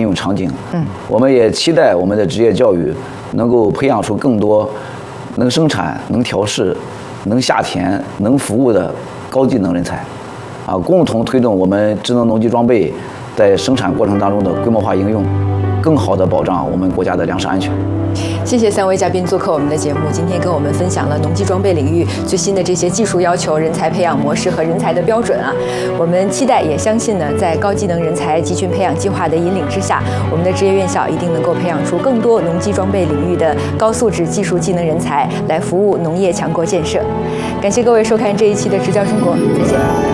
应用场景。我们也期待我们的职业教育能够培养出更多能生产、能调试、能下田、能服务的高技能人才，共同推动我们智能农机装备在生产过程当中的规模化应用，更好地保障我们国家的粮食安全。 谢谢3位嘉宾做客我们的节目，今天跟我们分享了农机装备领域最新的这些技术要求、人才培养模式和人才的标准啊。我们期待也相信呢，在高技能人才集群培养计划的引领之下，我们的职业院校一定能够培养出更多农机装备领域的高素质技术技能人才，来服务农业强国建设。感谢各位收看这一期的《直教中国》，再见。